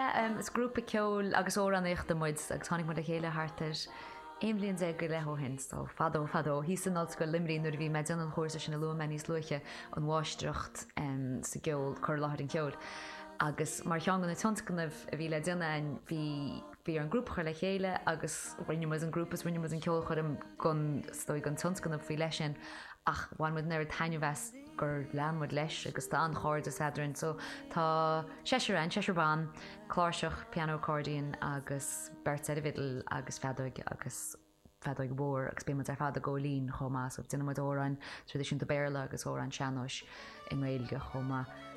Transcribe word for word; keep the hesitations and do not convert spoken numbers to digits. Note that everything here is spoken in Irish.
yeah, um, is grúpa ceol agus ó an écht muid ag tánig mu a chéile hartar. Éimlíonn sé go leth hin so fadó fadó. Hí san go limrín nuair bhí me an chóirsa sin na lu me níos luche an bháistrucht sa geol chur láthir an ceol. Agus mar teangan na tonscanmh a bhí le duine bhí bhí an grúp chuir le chéile agus rinne mu an grúpas rinne mu an ceol chum gon stoi an tonscanmh bhí leis sin ach bhain mu neir taine bheits gur leanmud leis agus tá an cháir a sadrin so tá séisiir an séisiirbán chláirseach piano accordion agus bert a vidal agus fedóig agus fedóig bór agus bé ar fad a ggólín chomá so duine mu óráin tradiisiún de béirle agus órán seanóis in réilge chomá